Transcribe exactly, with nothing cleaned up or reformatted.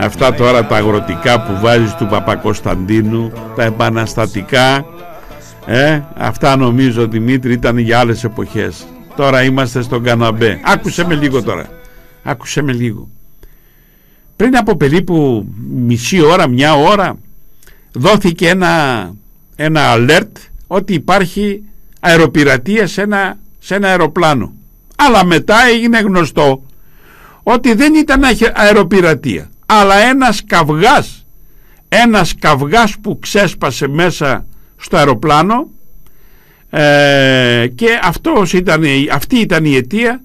Αυτά τώρα τα αγροτικά που βάζεις του Παπακοσταντίνου, τα επαναστατικά, ε, αυτά νομίζω, Δημήτρη, ήταν για άλλες εποχές. Τώρα είμαστε στον καναμπέ. Άκουσε με λίγο τώρα. Άκουσε με λίγο. Πριν από περίπου μισή ώρα, μια ώρα, δόθηκε ένα, ένα alert ότι υπάρχει αεροπειρατεία σε ένα, σε ένα αεροπλάνο. Αλλά μετά έγινε γνωστό ότι δεν ήταν αεροπειρατεία, αλλά ένας καυγάς, ένας καυγάς που ξέσπασε μέσα στο αεροπλάνο, ε, και αυτός ήταν, αυτή ήταν η αιτία